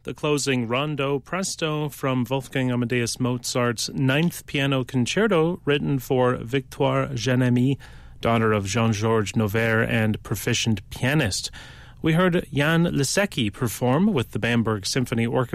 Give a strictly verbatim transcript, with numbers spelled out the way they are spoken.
the closing Rondo Presto from Wolfgang Amadeus Mozart's Ninth Piano Concerto, written for Victoire Janemy, daughter of Jean-Georges Noverre and proficient pianist. We heard Jan Lisecki perform with the Bamberg Symphony Orchestra